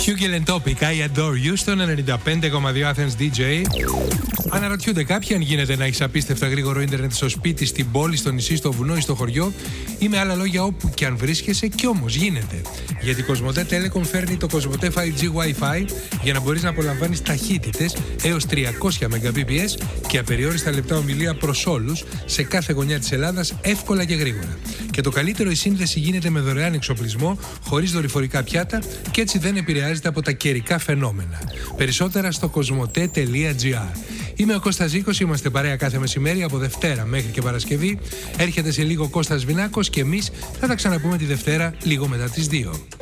Hugel and Topic, I Adore You στον 95,2 Athens DJ. Αναρωτιούνται κάποιοι αν γίνεται να έχει απίστευτα γρήγορο ίντερνετ στο σπίτι, στην πόλη, στο νησί, στο βουνό ή στο χωριό, ή με άλλα λόγια όπου και αν βρίσκεσαι, κι όμως γίνεται. Γιατί η Κοσμοτέ Telecom φέρνει το Κοσμοτέ 5G Wi-Fi για να μπορείς να απολαμβάνεις ταχύτητες έως 300 Mbps και απεριόριστα λεπτά ομιλία προς όλους σε κάθε γωνιά της Ελλάδας, εύκολα και γρήγορα. Και το καλύτερο, η σύνδεση γίνεται με δωρεάν εξοπλισμό, χωρίς δορυφορικά πιάτα και έτσι δεν επηρεάζεται από τα καιρικά φαινόμενα. Περισσότερα στο κοσμοτέ.gr. Είμαι ο Κώστας Ζήκος, είμαστε παρέα κάθε μεσημέρι από Δευτέρα μέχρι και Παρασκευή. Έρχεται σε λίγο ο Κώστας Βινάκος και εμείς θα τα ξαναπούμε τη Δευτέρα λίγο μετά τις 2.